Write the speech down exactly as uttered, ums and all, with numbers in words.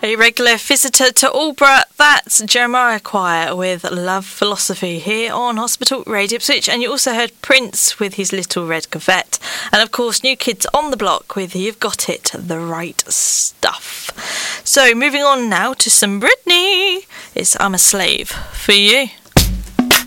A regular visitor to Aldborough, that's Jeremiah Choir with Love Philosophy here on Hospital Radio Ipswich. And you also heard Prince with his Little Red Corvette. And of course, New Kids on the Block with You've Got It, The Right Stuff. So moving on now to some Britney. It's I'm a Slave for You.